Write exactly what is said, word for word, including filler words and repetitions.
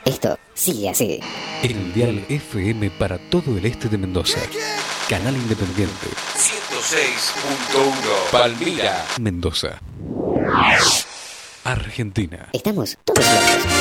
Esto sigue así. El dial F M para todo el este de Mendoza. Canal Independiente. ciento seis punto uno. Palmira. Mendoza. Argentina. Estamos todos locos.